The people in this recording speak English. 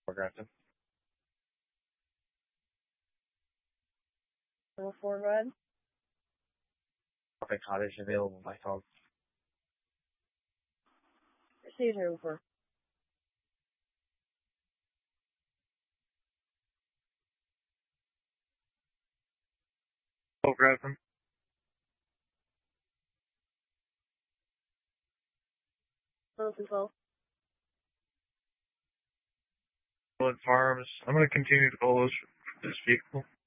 Progressive. Number 4 red. Okay, cottage available by phone. Received number 4. Progressive. Number control. Farms. I'm going to continue to call those for this vehicle.